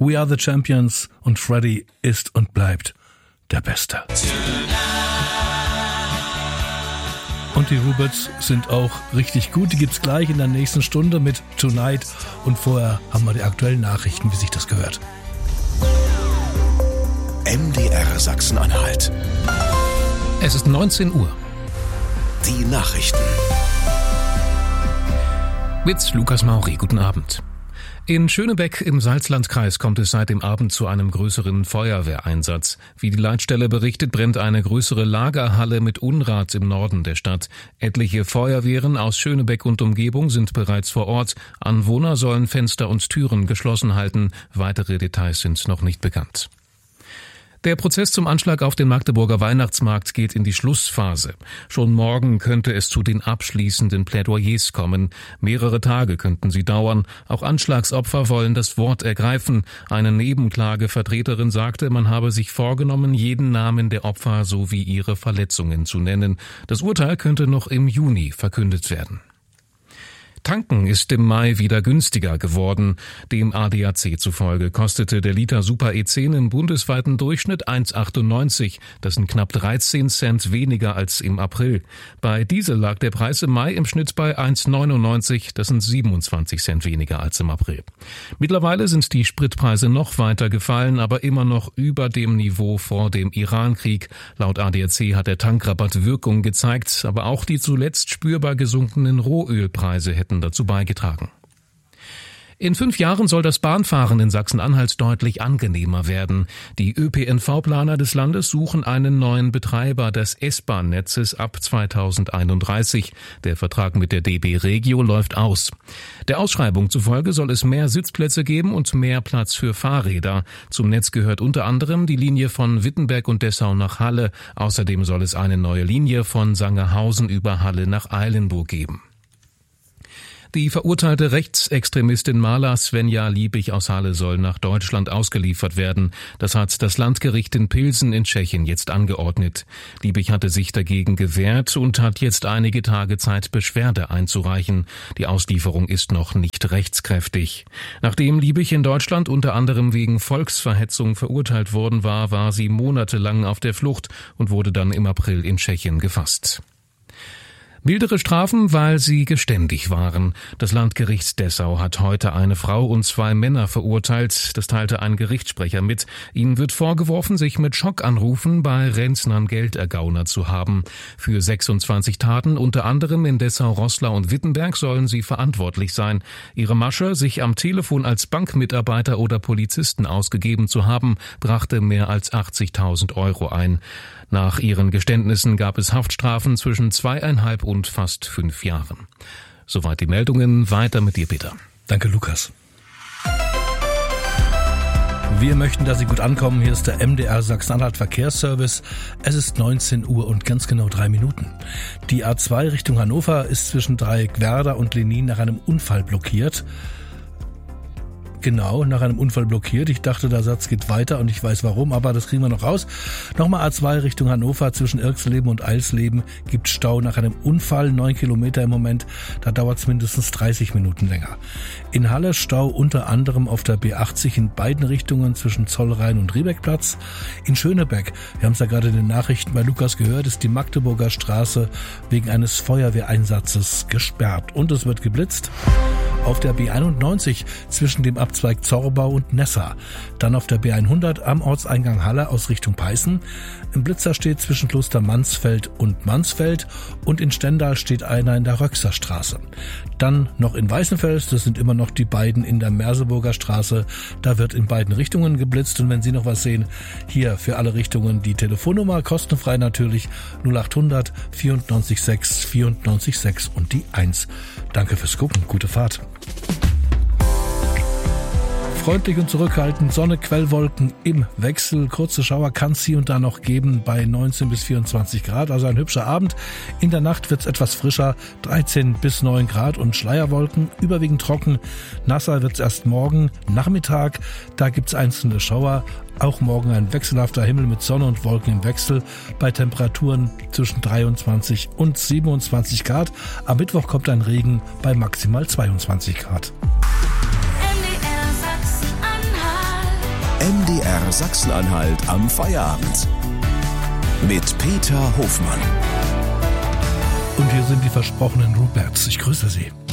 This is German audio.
We are the Champions und Freddie ist und bleibt der Beste. Und die Ruberts sind auch richtig gut. Die gibt's gleich in der nächsten Stunde mit Tonight. Und vorher haben wir die aktuellen Nachrichten, wie sich das gehört. MDR Sachsen-Anhalt. Es ist 19 Uhr. Die Nachrichten. Mit Lukas Mauri, guten Abend. In Schönebeck im Salzlandkreis kommt es seit dem Abend zu einem größeren Feuerwehreinsatz. Wie die Leitstelle berichtet, brennt eine größere Lagerhalle mit Unrat im Norden der Stadt. Etliche Feuerwehren aus Schönebeck und Umgebung sind bereits vor Ort. Anwohner sollen Fenster und Türen geschlossen halten. Weitere Details sind noch nicht bekannt. Der Prozess zum Anschlag auf den Magdeburger Weihnachtsmarkt geht in die Schlussphase. Schon morgen könnte es zu den abschließenden Plädoyers kommen. Mehrere Tage könnten sie dauern. Auch Anschlagsopfer wollen das Wort ergreifen. Eine Nebenklagevertreterin sagte, man habe sich vorgenommen, jeden Namen der Opfer sowie ihre Verletzungen zu nennen. Das Urteil könnte noch im Juni verkündet werden. Tanken ist im Mai wieder günstiger geworden. Dem ADAC zufolge kostete der Liter Super E10 im bundesweiten Durchschnitt 1,98. Das sind knapp 13 Cent weniger als im April. Bei Diesel lag der Preis im Mai im Schnitt bei 1,99. Das sind 27 Cent weniger als im April. Mittlerweile sind die Spritpreise noch weiter gefallen, aber immer noch über dem Niveau vor dem Irankrieg. Laut ADAC hat der Tankrabatt Wirkung gezeigt, aber auch die zuletzt spürbar gesunkenen Rohölpreise hätten dazu beigetragen. In 5 Jahren soll das Bahnfahren in Sachsen-Anhalt deutlich angenehmer werden. Die ÖPNV-Planer des Landes suchen einen neuen Betreiber des S-Bahn-Netzes ab 2031. Der Vertrag mit der DB Regio läuft aus. Der Ausschreibung zufolge soll es mehr Sitzplätze geben und mehr Platz für Fahrräder. Zum Netz gehört unter anderem die Linie von Wittenberg und Dessau nach Halle. Außerdem soll es eine neue Linie von Sangerhausen über Halle nach Eilenburg geben. Die verurteilte Rechtsextremistin Mala Svenja Liebig aus Halle soll nach Deutschland ausgeliefert werden. Das hat das Landgericht in Pilsen in Tschechien jetzt angeordnet. Liebig hatte sich dagegen gewehrt und hat jetzt einige Tage Zeit, Beschwerde einzureichen. Die Auslieferung ist noch nicht rechtskräftig. Nachdem Liebig in Deutschland unter anderem wegen Volksverhetzung verurteilt worden war, war sie monatelang auf der Flucht und wurde dann im April in Tschechien gefasst. Mildere Strafen, weil sie geständig waren. Das Landgericht Dessau hat heute eine Frau und 2 Männer verurteilt. Das teilte ein Gerichtssprecher mit. Ihnen wird vorgeworfen, sich mit Schockanrufen bei Rentnern Geld ergaunert zu haben. Für 26 Taten, unter anderem in Dessau, Roßlau und Wittenberg, sollen sie verantwortlich sein. Ihre Masche, sich am Telefon als Bankmitarbeiter oder Polizisten ausgegeben zu haben, brachte mehr als 80.000 € ein. Nach ihren Geständnissen gab es Haftstrafen zwischen 2,5 und fast 5 Jahren. Soweit die Meldungen. Weiter mit dir, Peter. Danke, Lukas. Wir möchten, dass Sie gut ankommen. Hier ist der MDR Sachsen-Anhalt Verkehrsservice. Es ist 19 Uhr und ganz genau 3 Minuten. Die A2 Richtung Hannover ist zwischen Dreieckwerder und Lenin nach einem Unfall blockiert. Genau, nach einem Unfall blockiert. Ich dachte, der Satz geht weiter und ich weiß warum, aber das kriegen wir noch raus. Nochmal A2 Richtung Hannover zwischen Irxleben und Eilsleben gibt Stau nach einem Unfall, 9 Kilometer im Moment. Da dauert es mindestens 30 Minuten länger. In Halle Stau unter anderem auf der B80 in beiden Richtungen zwischen Zollrhein und Riebeckplatz. In Schönebeck, wir haben es ja gerade in den Nachrichten bei Lukas gehört, ist die Magdeburger Straße wegen eines Feuerwehreinsatzes gesperrt und es wird geblitzt. Auf der B91 zwischen dem Abzweig Zorbau und Nessa. Dann auf der B100 am Ortseingang Halle aus Richtung Peißen. Im Blitzer steht zwischen Kloster Mansfeld und Mansfeld und in Stendal steht einer in der Röxer Straße. Dann noch in Weißenfels, das sind immer noch die beiden in der Merseburger Straße. Da wird in beiden Richtungen geblitzt und wenn Sie noch was sehen, hier für alle Richtungen die Telefonnummer, kostenfrei natürlich, 0800 94 6 94 6 und die 1. Danke fürs Gucken, gute Fahrt. Freundlich und zurückhaltend, Sonne, Quellwolken im Wechsel. Kurze Schauer kann es hier und da noch geben bei 19 bis 24 Grad, also ein hübscher Abend. In der Nacht wird es etwas frischer, 13 bis 9 Grad und Schleierwolken, überwiegend trocken. Nasser wird es erst morgen Nachmittag, da gibt es einzelne Schauer. Auch morgen ein wechselhafter Himmel mit Sonne und Wolken im Wechsel bei Temperaturen zwischen 23 und 27 Grad. Am Mittwoch kommt ein Regen bei maximal 22 Grad. MDR Sachsen-Anhalt am Feierabend. Mit Peter Hofmann. Und hier sind die versprochenen Ruperts. Ich grüße Sie.